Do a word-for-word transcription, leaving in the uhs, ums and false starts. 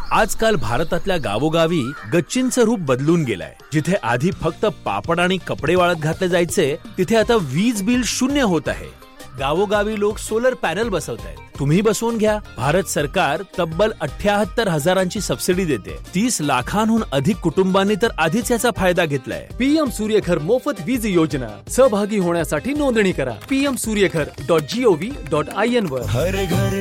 आजकाल भारतातल्या गावोगावी गच्चींचं रूप बदलून गेलंय. जिथे आधी फक्त पापड आणि कपडे वाळत घातले जायचे, तिथे आता वीज बिल शून्य होत आहे. गावोगावी लोक सोलर पॅनल बसवतायत. तुम्ही बसवून घ्या. भारत सरकार तब्बल अठ्याहत्तर हजारांची सबसिडी देते. तीस लाखांहून अधिक कुटुंबांनी तर आधीच याचा फायदा घेतलाय. पीएम सूर्यघर मोफत वीज योजना. सहभागी होण्यासाठी नोंदणी करा PM Surya Ghar dot G O V dot I N वर.